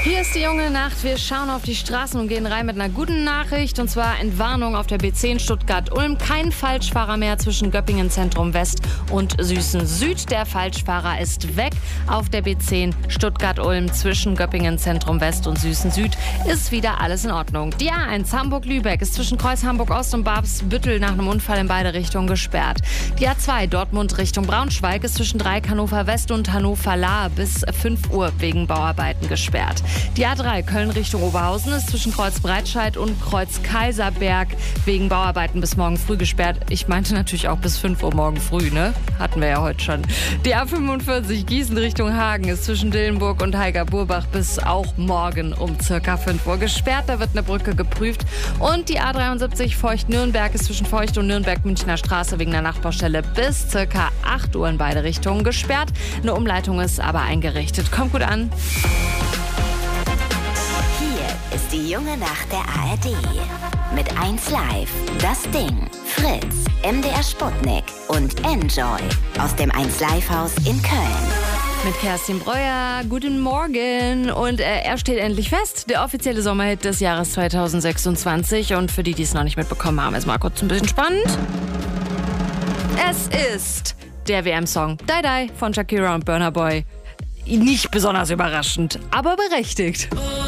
Hier ist die junge Nacht. Wir schauen auf die Straßen und gehen rein mit einer guten Nachricht. Und zwar Entwarnung auf der B10 Stuttgart-Ulm. Kein Falschfahrer mehr zwischen Göppingen Zentrum West und Süßen Süd. Der Falschfahrer ist weg. Auf der B10 Stuttgart-Ulm zwischen Göppingen Zentrum West und Süßen Süd ist wieder alles in Ordnung. Die A1 Hamburg-Lübeck ist zwischen Kreuz Hamburg-Ost und Babelsbüttel nach einem Unfall in beide Richtungen gesperrt. Die A2 Dortmund Richtung Braunschweig ist zwischen Dreieck Hannover West und Hannover Lahr bis 5 Uhr wegen Bauarbeiten gesperrt. Die A3 Köln Richtung Oberhausen ist zwischen Kreuz Breitscheid und Kreuz Kaiserberg wegen Bauarbeiten bis morgen früh gesperrt. Ich meinte natürlich auch bis 5 Uhr morgen früh, ne? Hatten wir ja heute schon. Die A45 Gießen Richtung Hagen ist zwischen Dillenburg und Heiger-Burbach bis auch morgen um circa 5 Uhr gesperrt. Da wird eine Brücke geprüft. Und die A73 Feucht-Nürnberg ist zwischen Feucht und Nürnberg-Münchner Straße wegen der Nachbaustelle bis circa 8 Uhr in beide Richtungen gesperrt. Eine Umleitung ist aber eingerichtet. Kommt gut an. Ist die junge Nacht der ARD. Mit 1 Live, Das Ding, Fritz, MDR Sputnik und Enjoy aus dem 1 Live Haus in Köln. Mit Kerstin Breuer, guten Morgen. Und er steht endlich fest, der offizielle Sommerhit des Jahres 2026. Und für die es noch nicht mitbekommen haben, ist mal kurz ein bisschen spannend. Es ist der WM-Song Die Die von Shakira und Burna Boy. Nicht besonders überraschend, aber berechtigt.